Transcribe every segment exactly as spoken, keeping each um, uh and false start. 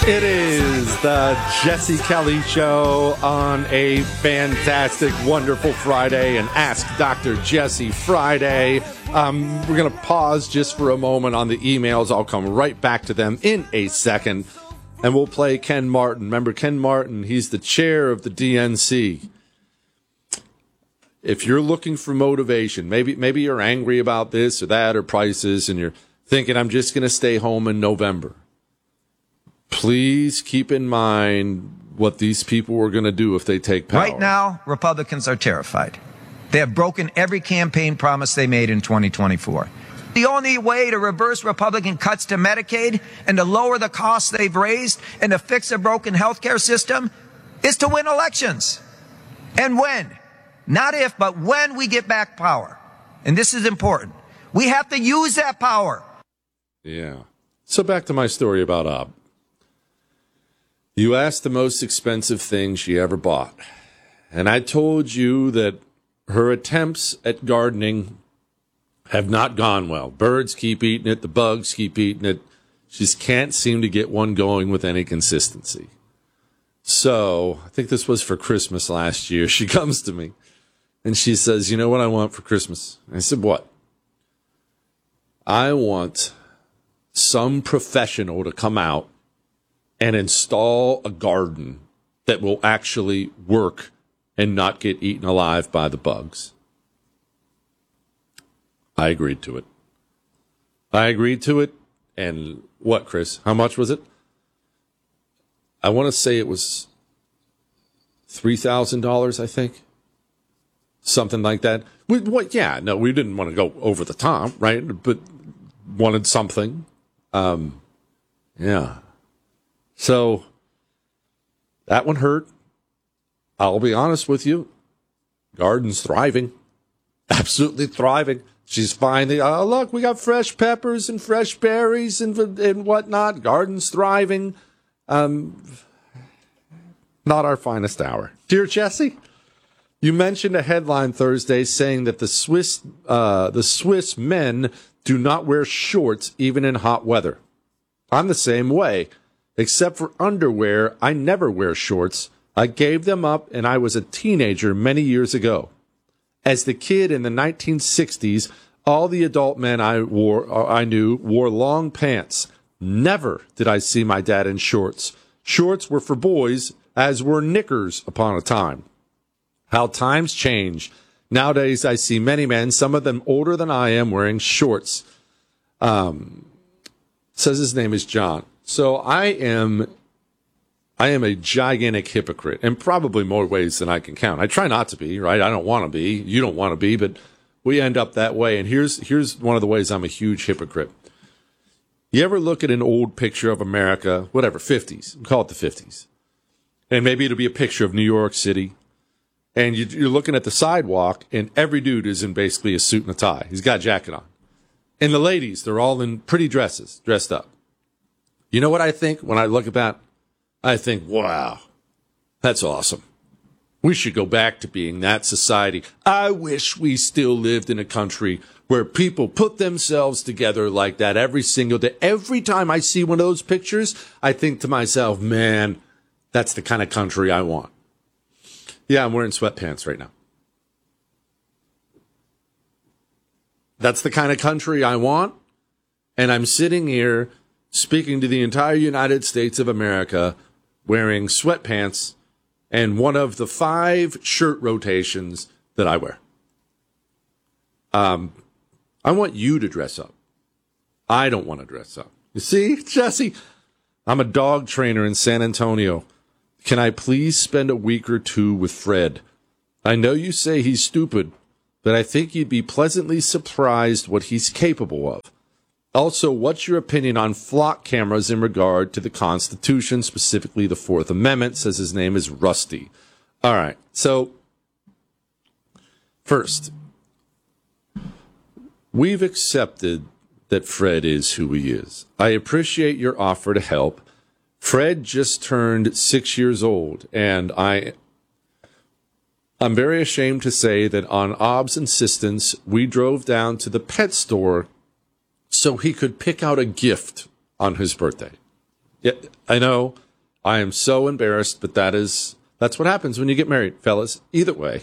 It is the Jesse Kelly Show on a fantastic, wonderful Friday, and Ask Doctor Jesse Friday. Um, we're going to pause just for a moment on the emails. I'll come right back to them in a second, and we'll play Ken Martin. Remember Ken Martin? He's the chair of the D N C. If you're looking for motivation, maybe maybe you're angry about this or that or prices, and you're thinking, I'm just going to stay home in November. Please keep in mind what these people were going to do if they take power. Right now, Republicans are terrified. They have broken every campaign promise they made in twenty twenty-four. The only way to reverse Republican cuts to Medicaid and to lower the costs they've raised and to fix a broken healthcare system is to win elections. And when? Not if, but when we get back power. And this is important. We have to use that power. Yeah. So back to my story about Ob. You asked the most expensive thing she ever bought. And I told you that her attempts at gardening have not gone well. Birds keep eating it. The bugs keep eating it. She just can't seem to get one going with any consistency. So I think this was for Christmas last year. She comes to me and she says, you know what I want for Christmas? I said, what? I want some professional to come out and install a garden that will actually work and not get eaten alive by the bugs. I agreed to it. I agreed to it. And what, Chris? How much was it? I want to say it was three thousand dollars, I think. Something like that. We, what, yeah, no, we didn't want to go over the top, right? But wanted something. Um, yeah. So that one hurt. I'll be honest with you. Garden's thriving. Absolutely thriving. She's finding, oh, look, we got fresh peppers and fresh berries and, and whatnot. Garden's thriving. Um, not our finest hour. Dear Jesse, you mentioned a headline Thursday saying that the Swiss, uh, the Swiss men do not wear shorts even in hot weather. I'm the same way. Except for underwear, I never wear shorts. I gave them up, and I was a teenager many years ago. As the kid in the nineteen sixties, all the adult men I wore, I knew wore long pants. Never did I see my dad in shorts. Shorts were for boys, as were knickers upon a time. How times change. Nowadays, I see many men, some of them older than I am, wearing shorts. Um, says his name is John. So I am, I am a gigantic hypocrite in probably more ways than I can count. I try not to be, right? I don't want to be. You don't want to be, but we end up that way. And here's here's one of the ways I'm a huge hypocrite. You ever look at an old picture of America, whatever, fifties, call it the fifties, and maybe it'll be a picture of New York City, and you, you're looking at the sidewalk, and every dude is in basically a suit and a tie. He's got a jacket on. And the ladies, they're all in pretty dresses, dressed up. You know what I think when I look at that? I think, wow, that's awesome. We should go back to being that society. I wish we still lived in a country where people put themselves together like that every single day. Every time I see one of those pictures, I think to myself, man, that's the kind of country I want. Yeah, I'm wearing sweatpants right now. That's the kind of country I want. And I'm sitting here speaking to the entire United States of America, wearing sweatpants and one of the five shirt rotations that I wear. Um, I want you to dress up. I don't want to dress up. You see, Jesse, I'm a dog trainer in San Antonio. Can I please spend a week or two with Fred? I know you say he's stupid, but I think you'd be pleasantly surprised what he's capable of. Also, what's your opinion on flock cameras in regard to the Constitution, specifically the Fourth Amendment? Says his name is Rusty. All right. So, first, we've accepted that Fred is who he is. I appreciate your offer to help. Fred just turned six years old, and I, I'm very ashamed to say that on Ob's insistence, we drove down to the pet store so he could pick out a gift on his birthday. Yeah, I know. I am so embarrassed, but that is that's what happens when you get married, fellas. Either way,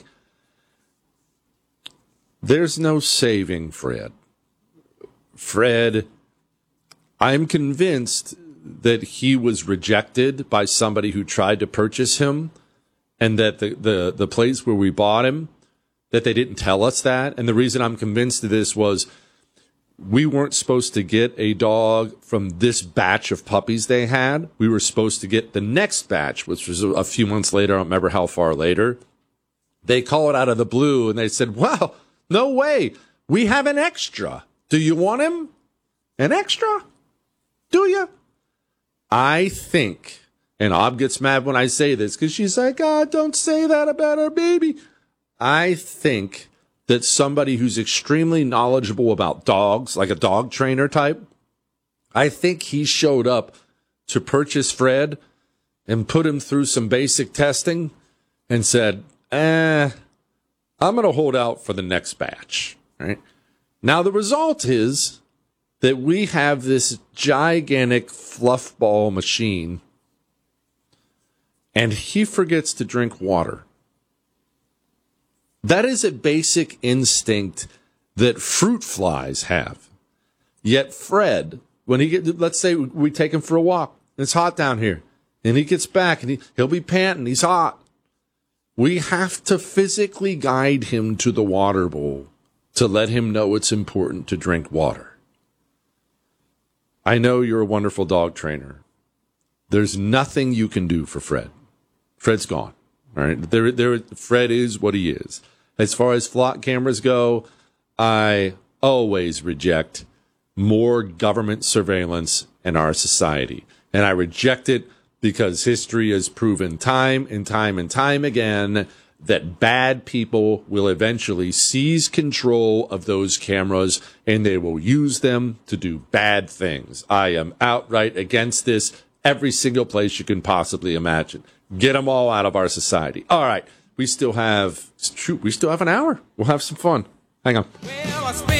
there's no saving Fred. Fred, I'm convinced that he was rejected by somebody who tried to purchase him, and that the, the, the place where we bought him, that they didn't tell us that. And the reason I'm convinced of this was we weren't supposed to get a dog from this batch of puppies they had. We were supposed to get the next batch, which was a few months later. I don't remember how far later. They call it out of the blue, and they said, wow, no way. We have an extra. Do you want him? An extra? Do you? I think, and Ob gets mad when I say this because she's like, oh, don't say that about our baby. I think that somebody who's extremely knowledgeable about dogs, like a dog trainer type, I think he showed up to purchase Fred and put him through some basic testing and said, eh, I'm going to hold out for the next batch. Right? Now, the result is that we have this gigantic fluff ball machine, and he forgets to drink water. That is a basic instinct that fruit flies have. Yet Fred, when he get, let's say we take him for a walk, it's hot down here, and he gets back and he, he'll be panting, he's hot. We have to physically guide him to the water bowl to let him know it's important to drink water. I know you're a wonderful dog trainer. There's nothing you can do for Fred. Fred's gone. All right. There, there, Fred is what he is. As far as flock cameras go, I always reject more government surveillance in our society. And I reject it because history has proven time and time and time again that bad people will eventually seize control of those cameras and they will use them to do bad things. I am outright against this every single place you can possibly imagine. Get them all out of our society. All right. We still have, it's true, we still have an hour. We'll have some fun. Hang on. Well,